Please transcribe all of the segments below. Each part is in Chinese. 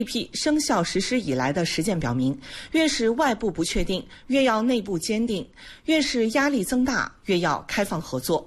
生效实施以来的实践表明，越是外部不确定，越要内部坚定；越是压力增大，越要开放合作。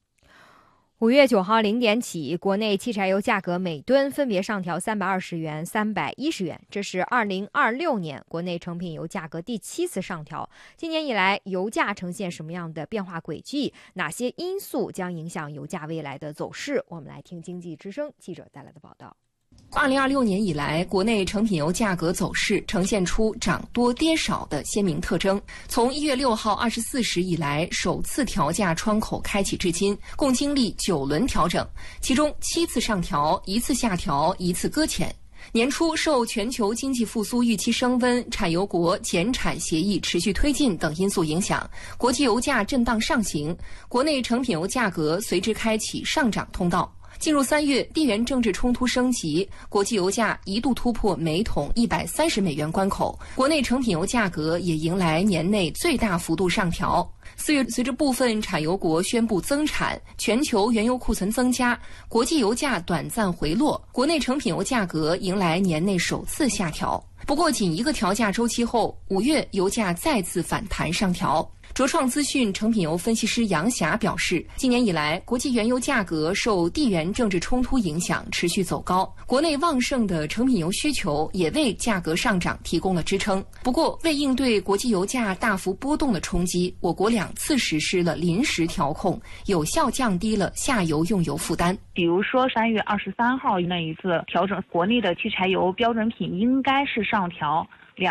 5月9号0点起，国内汽柴油价格每吨分别上调320元、310元，这是2026年国内成品油价格第7次上调。今年以来，油价呈现什么样的变化轨迹？哪些因素将影响油价未来的走势？我们来听经济之声记者带来的报道。 2026年以来，国内成品油价格走势呈现出涨多跌少的鲜明特征。从1月6号24时以来首次调价窗口开启至今，共经历9轮调整，其中7次上调、1次下调、1次搁浅。年初受全球经济复苏预期升温、产油国减产协议持续推进等因素影响，国际油价震荡上行，国内成品油价格随之开启上涨通道。进入3月，地缘政治冲突升级，国际油价一度突破每桶130美元关口，国内成品油价格也迎来年内最大幅度上调。4月，随着部分产油国宣布增产，全球原油库存增加，国际油价短暂回落，国内成品油价格迎来年内首次下调。不过，仅1个调价周期后，5月油价再次反弹上调。卓创资讯成品油分析师杨霞表示，今年以来，国际原油价格受地缘政治冲突影响持续走高，国内旺盛的成品油需求也为价格上涨提供了支撑。不过，为应对国际油价大幅波动的冲击，我国2次实施了临时调控，有效降低了下游用油负担。 比如说3月23号那一次调整，国内的汽柴油标准品应该是上调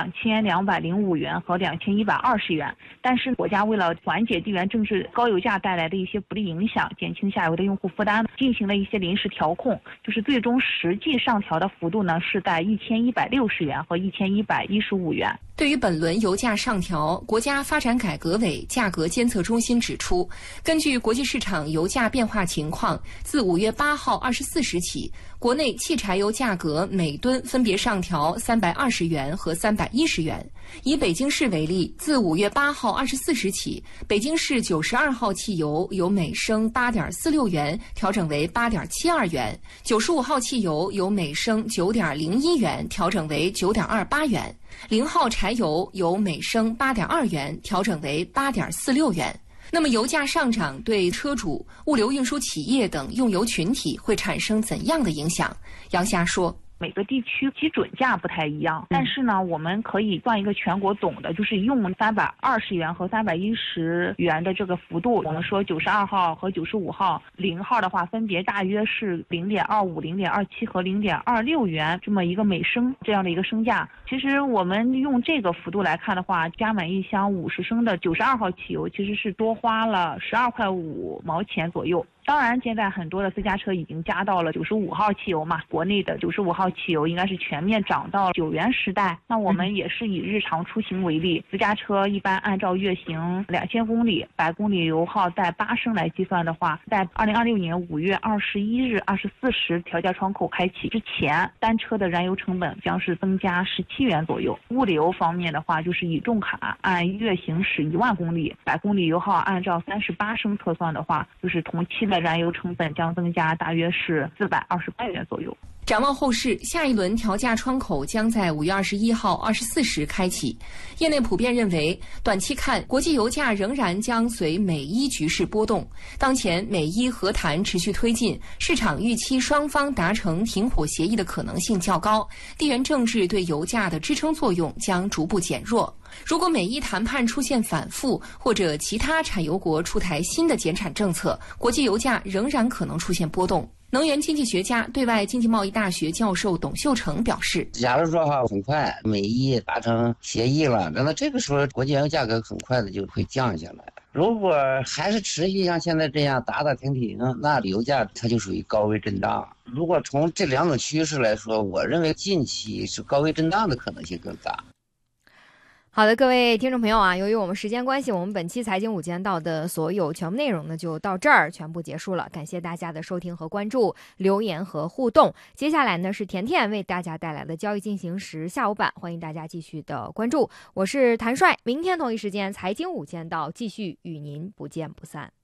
2205元和2120元，但是国家为了缓解地缘政治高油价带来的一些不利影响，减轻下游的用户负担，进行了一些临时调控，就是最终实际上调的幅度呢是在1160元和1115元。 对于本轮油价上调，国家发展改革委价格监测中心指出，根据国际市场油价变化情况，自5月8号24时起，国内汽柴油价格每吨分别上调320元和310元。以北京市为例，自5月8号24时起，北京市92号汽油由每升8.46元调整为8.72元，95号汽油由每升9.01元调整为9.28元，0号柴油由每升8.2元调整为8.46元。那么油价上涨对车主、物流运输企业等用油群体会产生怎样的影响？杨霞说， 每个地区基准价不太一样，但是呢，我们可以算一个全国总的，就是用320元和310元的这个幅度。我们说92号和95号，0号的话分别大约是0.25、0.27和0.26元这么一个每升这样的一个升价。其实我们用这个幅度来看的话，加满一箱50升的92号汽油其实是多花了12块5毛钱左右。当然，现在很多的私家车已经加到了95号汽油嘛，国内的95号汽油应该是全面涨到9元时代。那我们也是以日常出行为例，私家车一般按照月行2000公里，100公里油耗在8升来计算的话，在2026年5月21日24时调价窗口开启之前，单车的燃油成本将是增加17元左右。物流方面的话，就是以重卡按月行驶1万公里，100公里油耗按照38升测算的话，就是同期的燃油成本将增加大约是428元左右。 展望后市，下一轮调价窗口将在5月21号24时开启。业内普遍认为，短期看，国际油价仍然将随美伊局势波动。当前美伊和谈持续推进，市场预期双方达成停火协议的可能性较高，地缘政治对油价的支撑作用将逐步减弱。如果美伊谈判出现反复，或者其他产油国出台新的减产政策，国际油价仍然可能出现波动。能源经济学家、对外经济贸易大学教授董秀成表示， 假如说很快美伊达成协议了，那这个时候国际原油价格很快的就会降下来。如果还是持续像现在这样打打停停，那油价它就属于高位震荡。如果从这2种趋势来说，我认为近期是高位震荡的可能性更大。 好的，各位听众朋友啊，由于我们时间关系，我们本期财经午间到的所有全部内容呢，就到这儿全部结束了。感谢大家的收听和关注、留言和互动。接下来呢是甜甜为大家带来的交易进行时下午版，欢迎大家继续的关注。我是谭帅，明天同一时间财经午间到，继续与您不见不散。